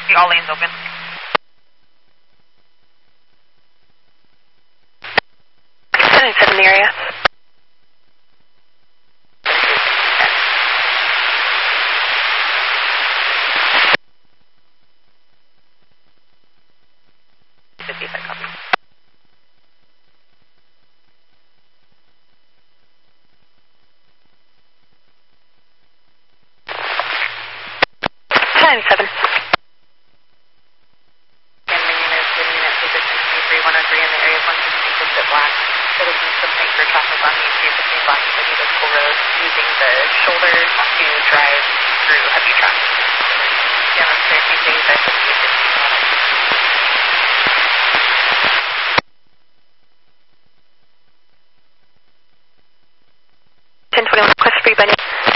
All lanes open. 10-7 in the area. Seven. Using the shoulder to drive through heavy traffic. Demonstrate these things that could be a 1021, request free by name.